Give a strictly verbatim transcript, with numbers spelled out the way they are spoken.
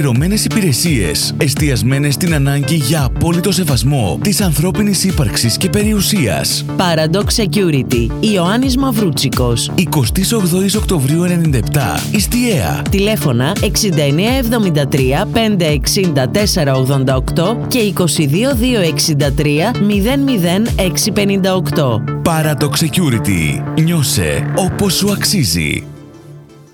Ρωμένες υπηρεσίες, εστιασμένες στην ανάγκη για απόλυτο σεβασμό της ανθρώπινης ύπαρξης και περιουσίας. Paradox Security. Ιωάννης Μαυρούτσικος. εικοστή ογδόη Οκτωβρίου ενενήντα επτά, Ιστιαία. Τηλέφωνα εξήντα εννέα εβδομήντα τρία πεντακόσια εξήντα τέσσερα ογδόντα οκτώ και είκοσι δύο διακόσια εξήντα τρία μηδέν μηδέν έξι πενήντα οκτώ. Paradox Security. Νιώσε όπως σου αξίζει.